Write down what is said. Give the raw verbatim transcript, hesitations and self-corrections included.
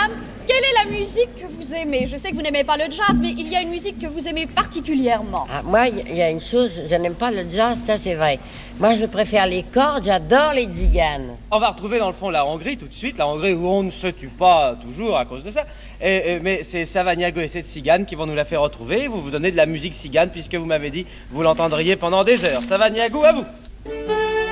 Madame, quelle est la musique que vous aimez? Je sais que vous n'aimez pas le jazz, mais il y a une musique que vous aimez particulièrement. Ah, moi, il y a une chose, je n'aime pas le jazz, ça c'est vrai. Moi, je préfère les cordes, j'adore les tziganes. On va retrouver dans le fond la Hongrie tout de suite, la Hongrie où on ne se tue pas toujours à cause de ça. Et, et, mais c'est Savaniago et cette cigane qui vont nous la faire retrouver. Vous vous donnez de la musique cigane puisque vous m'avez dit vous l'entendriez pendant des heures. Savaniago, à vous.